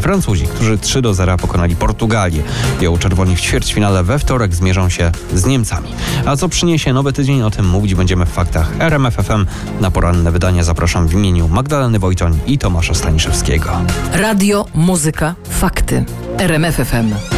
Francuzi, którzy 3-0 pokonali Portugalię. Biało-czerwoni w ćwierćfinale we wtorek zmierzą się z Niemcami. A co przyniesie nowy tydzień, o tym mówić będziemy w Faktach RMF FM. Na poranne wydanie zapraszam w imieniu Magdaleny Wojtoń i Tomasza Staniszewskiego. Radio, muzyka, fakty. RMF FM.